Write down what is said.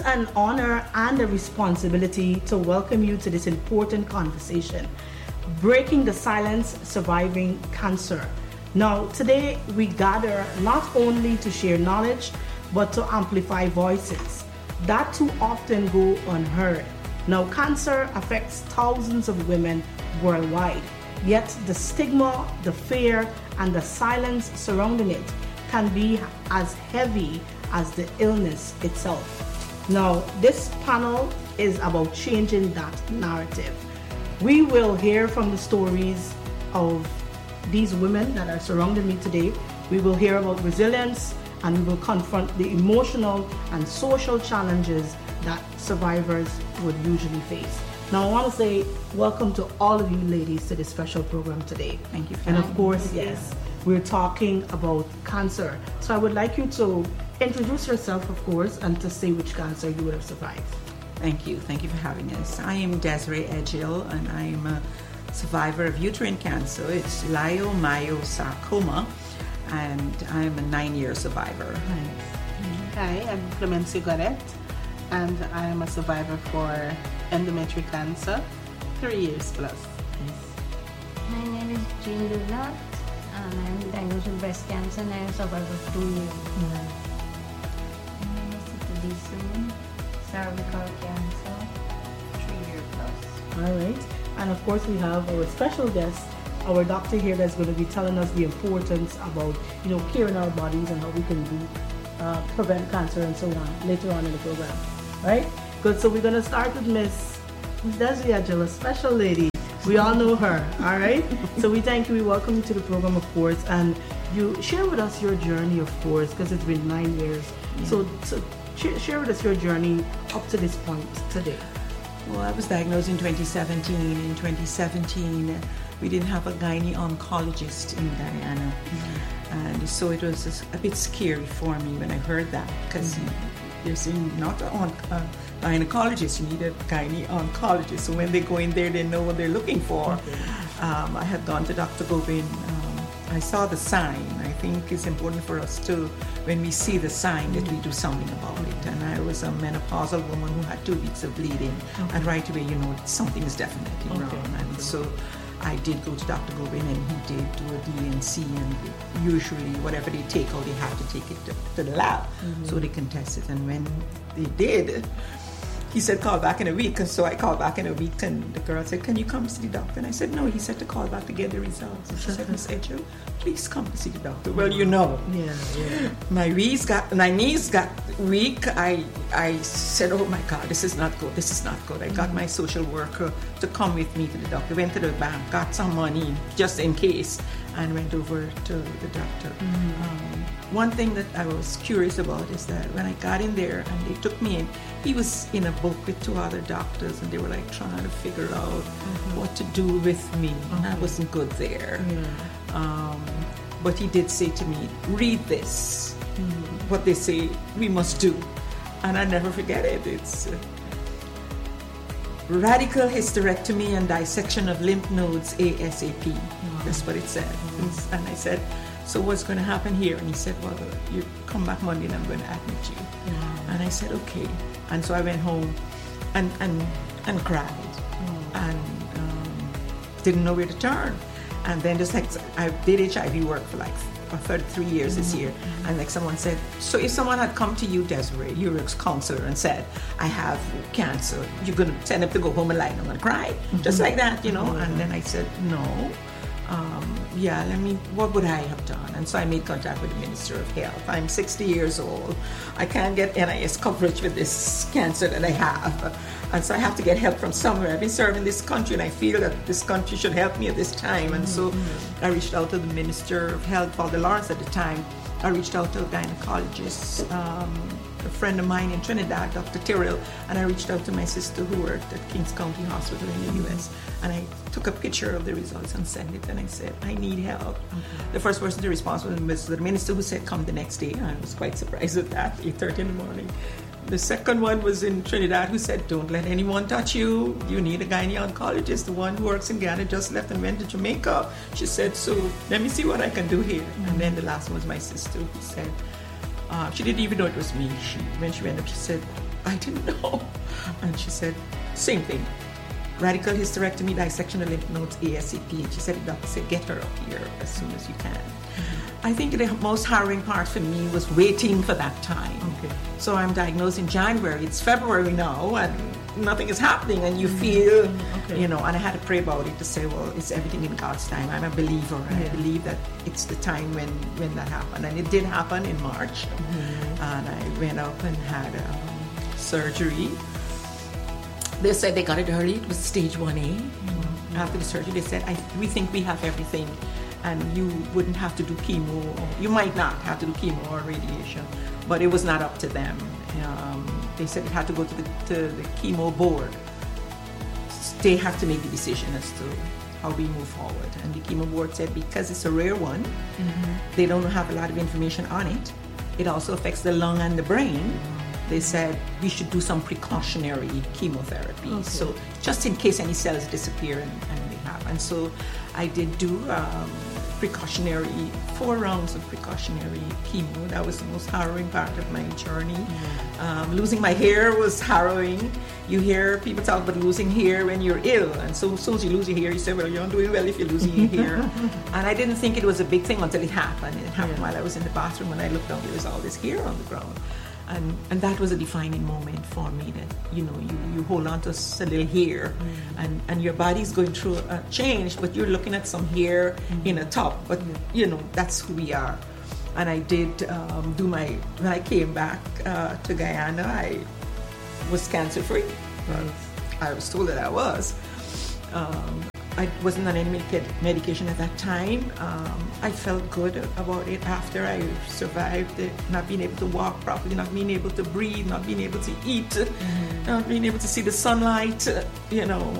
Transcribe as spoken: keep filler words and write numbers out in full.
both an honor and a responsibility to welcome you to this important conversation, Breaking the Silence, Surviving Cancer. Now, today we gather not only to share knowledge, but to amplify voices that too often go unheard. Now, cancer affects thousands of women worldwide, yet the stigma, the fear, and the silence surrounding it can be as heavy as the illness itself. Now, this panel is about changing that narrative. We will hear from the stories of these women that are surrounding me today. We will hear about resilience, and we will confront the emotional and social challenges that survivors would usually face. Now, I want to say welcome to all of you ladies to this special program today. Thank you. And of course, yes, we're talking about cancer. So I would like you to introduce yourself, of course, and to say which cancer you would have survived. Thank you. Thank you for having us. I am Desiree Edgill, and I'm a survivor of uterine cancer. It's leiomyosarcoma, and I'm a nine-year survivor. Nice. Hi, I'm Clemency Godet, and I'm a survivor for endometrial cancer, three years plus. My name is Jean Duvlat, and I'm diagnosed with breast cancer, and I'm a survivor for two years. Mm-hmm. My name is Sita Disun, cervical cancer, three years plus. All right. And of course, we have our special guest, our doctor here, that's going to be telling us the importance about, you know, caring our bodies and how we can do uh, prevent cancer and so on later on in the program. Right? Good. So we're going to start with Miss Miss Desiree Edgill, a special lady. We all know her. All right. So we thank you. We welcome you to the program, of course, and you share with us your journey, of course, because it's been nine years. Yeah. So, so share, share with us your journey up to this point today. Well, I was diagnosed in twenty seventeen. In twenty seventeen, we didn't have a gynae oncologist in Guyana. Mm-hmm. And so it was a bit scary for me when I heard that, because mm-hmm. there's not an uh, gynecologist, you need a gynae oncologist. So when they go in there, they know what they're looking for. Okay. Um, I had gone to Doctor Govin. Um, I saw the sign. I think it's important for us to, when we see the sign, that we do something about it. And I was a menopausal woman who had two weeks of bleeding. Okay. And right away, you know, something is definitely okay. wrong. And okay. so I did go to Doctor Govin, and he did do a D N C, and usually whatever they take out, they have to take it to, to the lab mm-hmm. so they can test it. And when they did, he said, call back in a week. And so I called back in a week, and the girl said, can you come see the doctor? And I said, no. He said to call back to get the results. And she said, Miss Edgill, please come to see the doctor. Well, you know, yeah, yeah. my knees got my knees got weak. I I said, oh my God, this is not good. This is not good. I got mm-hmm. my social worker to come with me to the doctor. Went to the bank, got some money just in case, and went over to the doctor. Mm-hmm. Um, one thing that I was curious about is that when I got in there and they took me in, he was in a book with two other doctors, and they were like trying to figure out mm-hmm. what to do with me. Mm-hmm. And I wasn't good there. Yeah. Um, but he did say to me, read this, mm-hmm. what they say we must do. And I never forget it. It's uh, radical hysterectomy and dissection of lymph nodes ASAP. Wow. That's what it said. Mm-hmm. And I said, so what's going to happen here? And he said, well, you come back Monday and I'm going to admit you. Mm-hmm. And I said, okay. And so I went home and and, and cried mm-hmm. and um, didn't know where to turn. And then just like, I did H I V work for like thirty-three years mm-hmm. this year. Mm-hmm. And like someone said, so if someone had come to you, Desiree, you're a counselor, and said, I have cancer, you're going to tell them to go home and lie down and cry? Mm-hmm. Just like that, you know? Mm-hmm. And then I said, no. Um, yeah, I mean, what would I have done? And so I made contact with the Minister of Health. I'm sixty years old. I can't get N I S coverage with this cancer that I have. And so I have to get help from somewhere. I've been serving this country, and I feel that this country should help me at this time. And so mm-hmm. I reached out to the Minister of Health, Paul Lawrence, at the time. I reached out to a gynecologist, um, a friend of mine in Trinidad, Doctor Tyrrell, and I reached out to my sister who worked at Kings County Hospital in the U S, and I took a picture of the results and sent it, and I said, I need help. Mm-hmm. The first person to respond was the minister, who said, come the next day. I was quite surprised at that, eight thirty in the morning. The second one was in Trinidad, who said, don't let anyone touch you. You need a gynae oncologist. The one who works in Ghana just left and went to Jamaica. She said, so let me see what I can do here. Mm-hmm. And then the last one was my sister, who said, Uh, she didn't even know it was me. She, when she went up, she said, I didn't know. And she said, same thing. Radical hysterectomy, dissection of lymph nodes ASAP. And she said, the doctor said, get her up here as soon as you can. Mm-hmm. I think the most harrowing part for me was waiting for that time. Okay. So I'm diagnosed in January. It's February now, and nothing is happening. And you feel, okay. you know, and I had to pray about it to say, well, it's everything in God's time. I'm a believer, and yeah. I believe that it's the time when, when that happened. And it did happen in March. Mm-hmm. And I went up and had um, surgery. They said they got it early. It was stage one A. Mm-hmm. After the surgery, they said, I, we think we have everything, and you wouldn't have to do chemo. Or you might not have to do chemo or radiation, but it was not up to them. Um, they said it had to go to the, to the chemo board. They have to make the decision as to how we move forward. And the chemo board said because it's a rare one, mm-hmm. they don't have a lot of information on it. It also affects the lung and the brain. They said we should do some precautionary chemotherapy. Okay. So just in case any cells disappear, and, and they have. And so I did do um, precautionary, four rounds of precautionary chemo. That was the most harrowing part of my journey. Mm-hmm. Um, losing my hair was harrowing. You hear people talk about losing hair when you're ill. And so as soon as you lose your hair, you say, well, you're not doing well if you're losing your hair. And I didn't think it was a big thing until it happened. It happened yeah. while I was in the bathroom, and I looked down, there was all this hair on the ground. And, and that was a defining moment for me, that, you know, you, you hold on to a little hair, mm. and, and your body's going through a change, but you're looking at some hair mm. in a tub. But, you know, that's who we are. And I did um, do my, when I came back uh, to Guyana, I was cancer-free. Well, I was told that I was. Um, I wasn't on any medica- medication at that time. Um, I felt good about it after I survived it, not being able to walk properly, not being able to breathe, not being able to eat, mm-hmm. not being able to see the sunlight, you know.